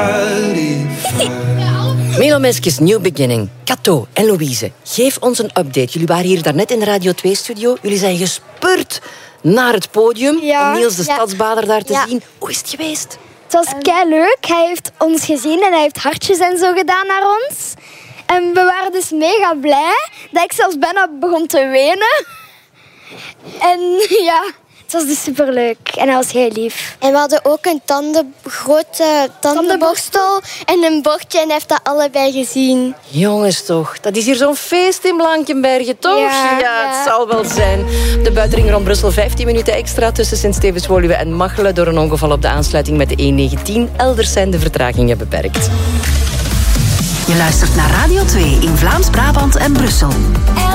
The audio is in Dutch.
Melo Meskes, New Beginning. Cato en Louise, geef ons een update. Jullie waren hier daarnet in de Radio 2-studio. Jullie zijn gespurt naar het podium om Niels de Stadsbader daar te zien. Hoe is het geweest? Het was keileuk. Hij heeft ons gezien en hij heeft hartjes en zo gedaan naar ons. En we waren dus mega blij dat ik zelfs bijna begon te wenen. En ja, het was dus superleuk en hij was heel lief. En we hadden ook een grote tandenborstel en een bordje en hij heeft dat allebei gezien. Jongens toch, dat is hier zo'n feest in Blankenberge, toch? Ja, het zal wel zijn. De buitenring rond Brussel 15 minuten extra tussen Sint-Stevens-Woluwe en Machelen door een ongeval op de aansluiting met de E19. Elders zijn de vertragingen beperkt. Je luistert naar Radio 2 in Vlaams-Brabant en Brussel.